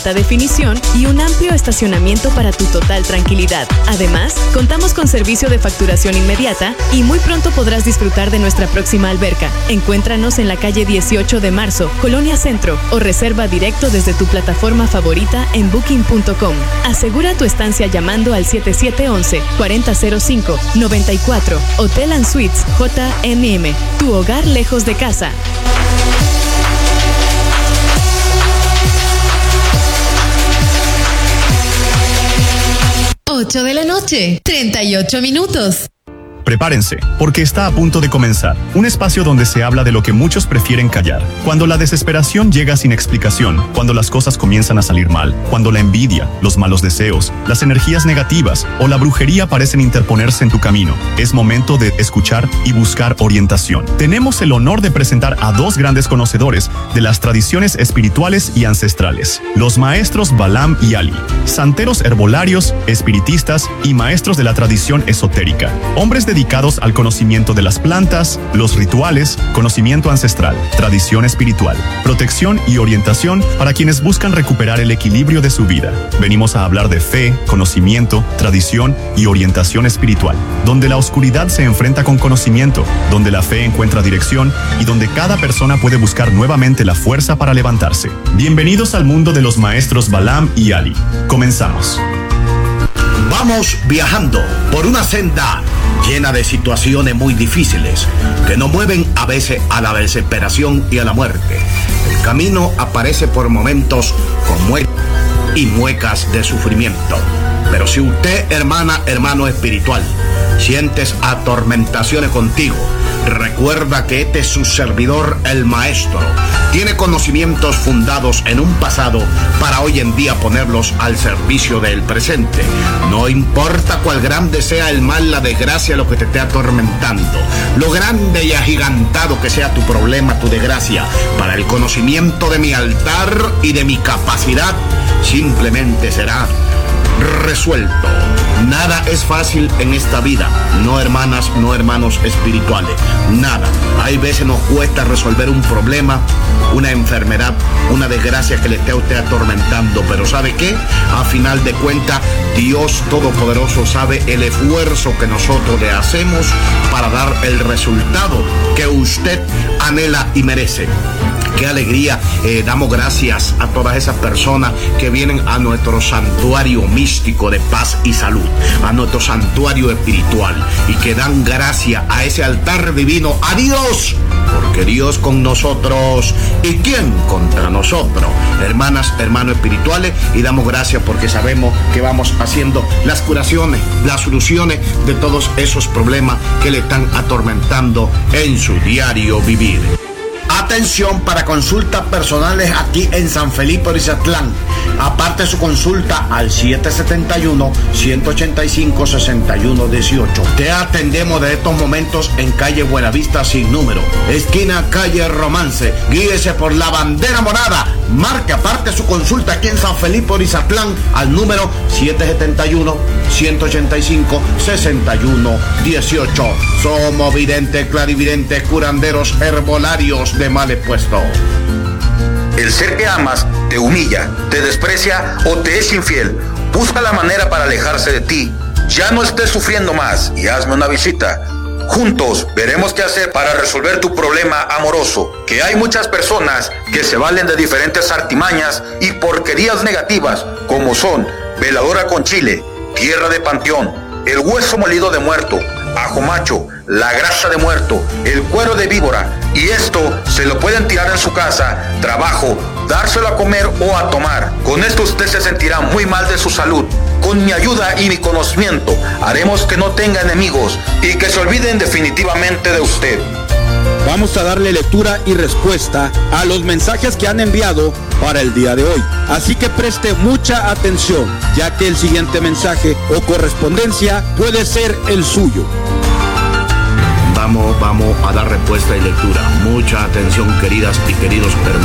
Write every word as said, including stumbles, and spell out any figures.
alta definición y un amplio estacionamiento para tu total tranquilidad. Además, contamos con servicio de facturación inmediata y muy pronto podrás disfrutar de nuestra próxima alberca. Encuéntranos en la calle dieciocho de marzo, Colonia Centro, o reserva directo desde tu plataforma favorita en booking punto com. Asegura tu estancia llamando al siete siete uno uno, cuatro cero cero cinco, nueve cuatro. Hotel and Suites J M M, tu hogar lejos de casa. ocho de la noche, treinta y ocho minutos. Prepárense, porque está a punto de comenzar. Un espacio donde se habla de lo que muchos prefieren callar. Cuando la desesperación llega sin explicación, cuando las cosas comienzan a salir mal, cuando la envidia, los malos deseos, las energías negativas o la brujería parecen interponerse en tu camino, es momento de escuchar y buscar orientación. Tenemos el honor de presentar a dos grandes conocedores de las tradiciones espirituales y ancestrales, los maestros Balam y Ali, santeros herbolarios, espiritistas y maestros de la tradición esotérica, hombres de dedicados al conocimiento de las plantas, los rituales, conocimiento ancestral, tradición espiritual, protección y orientación para quienes buscan recuperar el equilibrio de su vida. Venimos a hablar de fe, conocimiento, tradición y orientación espiritual, donde la oscuridad se enfrenta con conocimiento, donde la fe encuentra dirección y donde cada persona puede buscar nuevamente la fuerza para levantarse. Bienvenidos al mundo de los maestros Balam y Ali. Comenzamos. Vamos viajando por una senda llena de situaciones muy difíciles que nos mueven a veces a la desesperación y a la muerte. El camino aparece por momentos con muecas y muecas de sufrimiento. Pero si usted, hermana, hermano espiritual, sientes atormentaciones contigo, recuerda que este es su servidor, el maestro. Tiene conocimientos fundados en un pasado para hoy en día ponerlos al servicio del presente. No importa cuál grande sea el mal, la desgracia, lo que te esté atormentando, lo grande y agigantado que sea tu problema, tu desgracia, para el conocimiento de mi altar y de mi capacidad, simplemente será resuelto. Nada es fácil en esta vida, no hermanas, no hermanos espirituales, nada. Hay veces nos cuesta resolver un problema, una enfermedad, una desgracia que le esté a usted atormentando, pero ¿sabe qué? A final de cuentas, Dios Todopoderoso sabe el esfuerzo que nosotros le hacemos para dar el resultado que usted anhela y merece. Qué alegría, eh, damos gracias a todas esas personas que vienen a nuestro santuario místico de paz y salud, a nuestro santuario espiritual, y que dan gracia a ese altar divino, a Dios, porque Dios con nosotros, ¿y quién contra nosotros? Hermanas, hermanos espirituales, y damos gracias porque sabemos que vamos haciendo las curaciones, las soluciones de todos esos problemas que le están atormentando en su diario vivir. Atención para consultas personales aquí en San Felipe Orizatlán. Aparte su consulta al siete siete uno, uno ocho cinco, seis uno uno ocho. Te atendemos de estos momentos en calle Buenavista sin número, esquina calle Romance. Guíese por la bandera morada. Marque aparte su consulta aquí en San Felipe Orizatlán al número siete siete uno, uno ocho cinco, seis uno uno ocho. Somos videntes, clarividentes, curanderos, herbolarios de mal expuesto. El ser que amas te humilla, te desprecia o te es infiel. Busca la manera para alejarse de ti. Ya no estés sufriendo más y hazme una visita. Juntos veremos qué hacer para resolver tu problema amoroso. Que hay muchas personas que se valen de diferentes artimañas y porquerías negativas, como son veladora con chile, tierra de panteón, el hueso molido de muerto, ajo macho, la grasa de muerto, el cuero de víbora, y esto se lo pueden tirar en su casa, trabajo, dárselo a comer o a tomar. Con esto usted se sentirá muy mal de su salud. Con mi ayuda y mi conocimiento haremos que no tenga enemigos y que se olviden definitivamente de usted. Vamos a darle lectura y respuesta a los mensajes que han enviado para el día de hoy. Así que preste mucha atención, ya que el siguiente mensaje o correspondencia puede ser el suyo. Vamos, vamos a dar respuesta y lectura. Mucha atención, queridas y queridos hermanos.